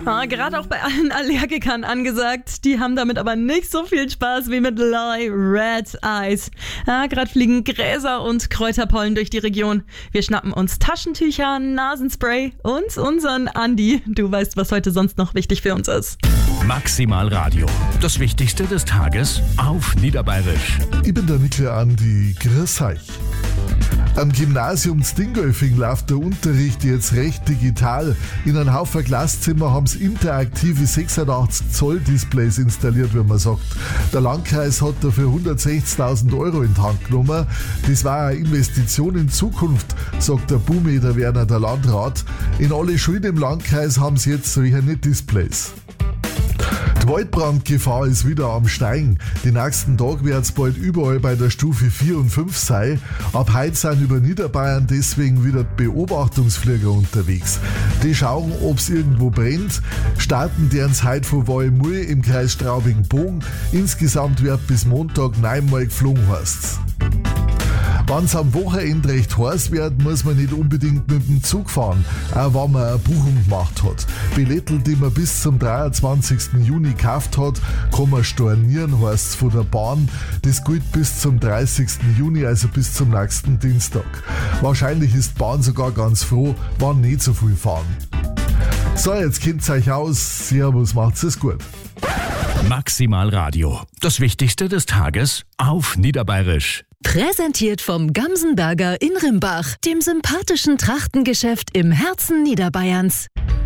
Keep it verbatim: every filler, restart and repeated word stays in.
Ah, gerade auch bei allen Allergikern angesagt. Die haben damit aber nicht so viel Spaß wie mit Loi Red Eyes. Ah, gerade fliegen Gräser und Kräuterpollen durch die Region. Wir schnappen uns Taschentücher, Nasenspray und unseren Andi. Du weißt, was heute sonst noch wichtig für uns ist. Maximal Radio. Das Wichtigste des Tages auf Niederbayerisch. Ich bin der Mikl Andi, grüß euch. Am Gymnasium Dingolfing läuft der Unterricht jetzt recht digital. In einem Haufen Klasszimmer haben sie interaktive sechsundachtzig Zoll Displays installiert, wie man sagt. Der Landkreis hat dafür hundertsechzigtausend Euro in die Hand genommen. Das war eine Investition in Zukunft, sagt der Bumeter Werner, der Landrat. In alle Schulen im Landkreis haben sie jetzt solche Displays. Die Waldbrandgefahr ist wieder am Steigen. Die nächsten Tage wird es bald überall bei der Stufe vier und fünf sein. Ab heute sind über Niederbayern deswegen wieder Beobachtungsflieger unterwegs. Die schauen, ob es irgendwo brennt. Starten deren heute von Wallmul im Kreis Straubing-Bogen. Insgesamt wird bis Montag neunmal geflogen, heißt's. Wenn es am Wochenende recht heiß wird, muss man nicht unbedingt mit dem Zug fahren, auch wenn man eine Buchung gemacht hat. Billettl, die man bis zum dreiundzwanzigsten Juni gekauft hat, kann man stornieren, heißt es von der Bahn. Das gilt bis zum dreißigsten Juni, also bis zum nächsten Dienstag. Wahrscheinlich ist die Bahn sogar ganz froh, wenn nicht so viel fahren. So, jetzt kennt's euch aus. Servus, macht's es gut. Maximal Radio. Das Wichtigste des Tages auf Niederbayerisch. Präsentiert vom Gamsenberger in Rimbach, dem sympathischen Trachtengeschäft im Herzen Niederbayerns.